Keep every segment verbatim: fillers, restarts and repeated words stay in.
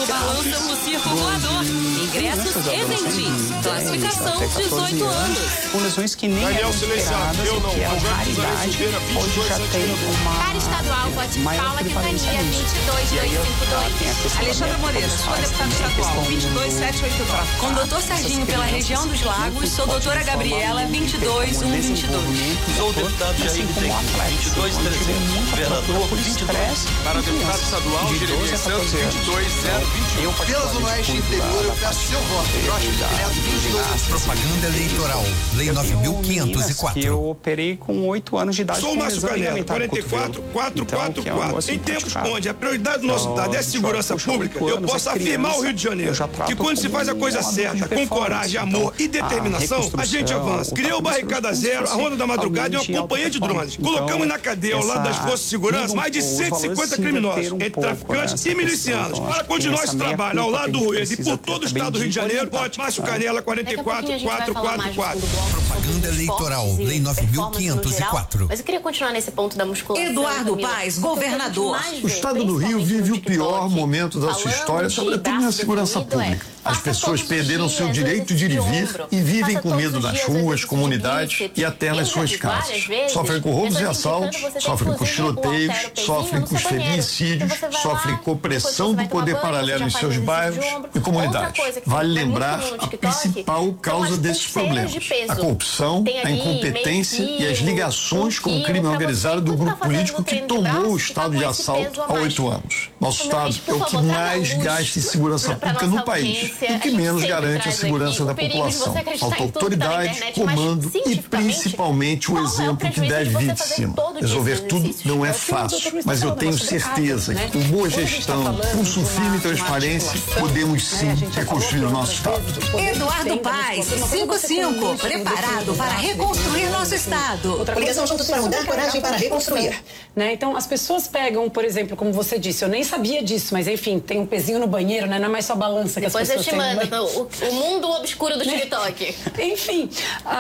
balançam no circo voador. Ingressos Ezendim. Classificação dezoito anos. Com lesões que nem eram esperadas, o que é uma raridade. Hoje já tem uma Para estadual, vote maior Paula prevalência Quintanilha, nisso. vinte e dois mil duzentos e cinquenta e dois. Alexandra Moreira, sua deputada estadual, vinte e dois mil setecentos e oitenta e nove. Com doutor Serginho pela região dos Lagos, sou doutora Gabriela, vinte e dois mil cento e vinte e dois. Sou o deputado Jair Bittencourt, vinte e dois mil trezentos. Governador, vinte e dois. Para deputado estadual, Jeremias Santos, vinte e dois mil vinte e um. Pela Zona Oeste Interior, eu peço seu voto. Próximo direto, vinte e dois. Propaganda eleitoral. Lei nove mil quinhentos e quatro. Eu operei com oito anos de idade. Sou o Márcio Canela, quarenta e quatro, quatrocentos e quarenta e quatro. Em tempos onde a prioridade do nosso estado é a segurança pública, eu posso afirmar ao Rio de Janeiro que quando se faz a coisa certa, com coragem, amor e determinação, a gente avança. Criou o Barricada Zero, a Ronda da Madrugada e uma companhia de drones. Colocamos na cadeia, ao lado das forças de segurança, mais de cento e cinquenta criminosos, entre traficantes e milicianos. Para continuar esse trabalho ao lado do Rueda e por todo o estado do Rio de Janeiro, vote Márcio Canela, quarenta e quatro, quatrocentos e quarenta e quatro. Propaganda eleitoral. Lei nove mil quinhentos e quatro. Mas eu queria continuar nesse ponto da musculação. Eduardo Paes, governador. O estado do Rio vive o pior momento da sua história, sobretudo na segurança pública. As pessoas perderam seu direito de ir e vir e vivem com medo nas ruas, comunidades e até nas suas casas. Sofrem com roubos e assaltos, sofrem com tiroteios, sofrem com os feminicídios, sofrem com opressão do poder paralelo em seus bairros e comunidades. Vale lembrar a principal causa desses problemas: a corrupção, a incompetência e as ligações com o crime organizado do grupo político que tomou o estado de assalto há oito anos. Nosso estado é o que mais gasta em segurança pública no país e que menos garante a segurança da população. Falta autoridade, comando e principalmente o exemplo que deve vir de cima. Resolver tudo não é fácil, mas eu tenho certeza que com boa gestão, pulso firme e transparência, podemos sim reconstruir o nosso estado. Eduardo Paes, cinquenta e cinco, preparado para reconstruir nosso estado. Ligação juntos para mudar, coragem para reconstruir. Né? Então, as pessoas pegam, por exemplo, como você disse, eu nem sabia disso, mas enfim, tem um pezinho no banheiro, né? Não é mais só balança que Depois as pessoas eu te mando têm. o, o mundo obscuro do TikTok. Enfim,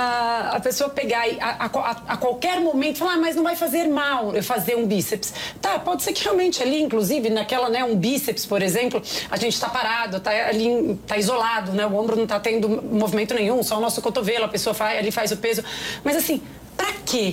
a, a pessoa pegar e a, a, a qualquer momento falar, ah, mas não vai fazer mal eu fazer um bíceps. Tá, pode ser que realmente ali, inclusive, naquela, né, um bíceps, por exemplo, a gente tá parado, tá ali, tá isolado, né? O ombro não tá tendo movimento nenhum, só o nosso cotovelo, a pessoa faz, ali faz o peso. Mas assim, pra quê?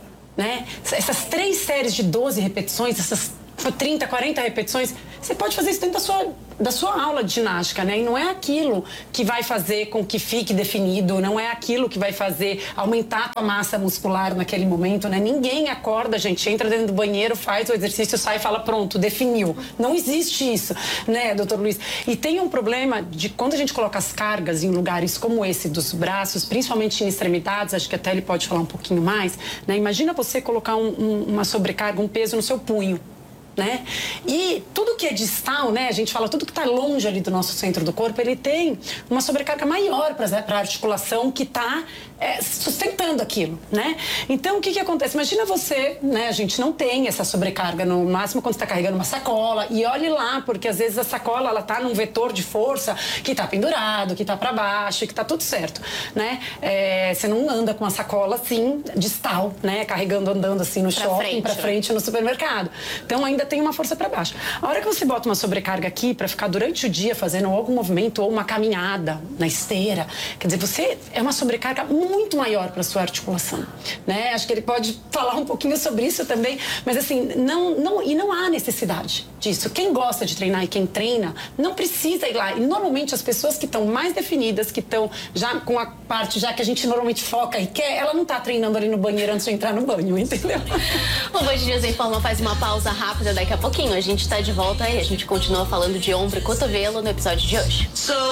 Né? Essas três séries de doze repetições, essas trinta, quarenta repetições, você pode fazer isso dentro da sua, da sua aula de ginástica, né? E não é aquilo que vai fazer com que fique definido, não é aquilo que vai fazer aumentar a massa muscular naquele momento, né? Ninguém acorda, gente, entra dentro do banheiro, faz o exercício, sai e fala, pronto, definiu. Não existe isso, né, doutor Luiz? E tem um problema de quando a gente coloca as cargas em lugares como esse dos braços, principalmente em extremidades, acho que até ele pode falar um pouquinho mais, né? Imagina você colocar um, um, uma sobrecarga, um peso no seu punho. Né? E tudo que é distal, né? A gente fala tudo que está longe ali do nosso centro do corpo, ele tem uma sobrecarga maior para a articulação que está é, sustentando aquilo, né? Então o que que acontece? Imagina você, né? A gente não tem essa sobrecarga no máximo quando está carregando uma sacola e olhe lá, porque às vezes a sacola ela tá num vetor de força que está pendurado, que está para baixo, que está tudo certo, né? É, você não anda com uma sacola assim distal, né? Carregando, andando assim no pra shopping, para frente no supermercado. Então ainda tem uma força para baixo. A hora que você bota uma sobrecarga aqui para ficar durante o dia fazendo algum movimento ou uma caminhada na esteira, quer dizer, você é uma sobrecarga muito maior para sua articulação, né? Acho que ele pode falar um pouquinho sobre isso também, mas assim, não, não, e não há necessidade disso. Quem gosta de treinar e quem treina, não precisa ir lá. E normalmente as pessoas que estão mais definidas, que estão já com a parte já que a gente normalmente foca e quer, ela não tá treinando ali no banheiro antes de entrar no banho, entendeu? O Band News Informa faz uma pausa rápida. Daqui a pouquinho a gente tá de volta aí. A gente continua falando de ombro e cotovelo no episódio de hoje.